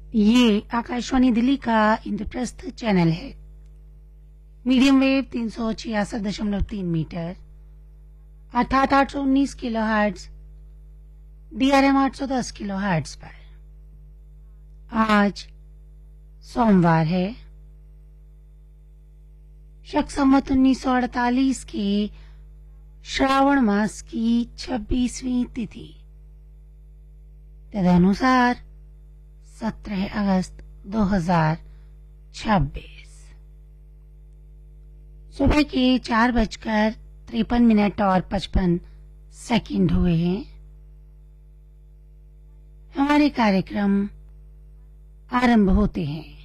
ये आकाशवाणी दिल्ली का इंद्रप्रस्थ चैनल है। मीडियम वेव 366.3 मीटर अर्थात 819 kilo hertz, DRM 810 kilo hertz पर। आज सोमवार है, शक संवत 1948 के श्रावण मास की 26वीं तिथि, तदनुसार 17 अगस्त 2026। सुबह के 4:53 और 55 हुए हैं। हमारे कार्यक्रम आरंभ होते हैं।